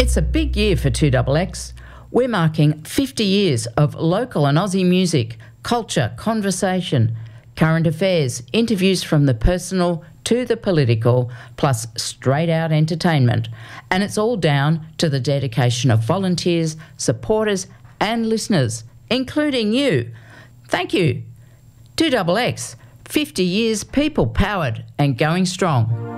It's a big year for 2XX. We're marking 50 years of local and Aussie music, culture, conversation, current affairs, interviews from the personal to the political, plus straight-out entertainment. And it's all down to the dedication of volunteers, supporters and listeners, including you. Thank you. 2XX, 50 years people-powered and going strong.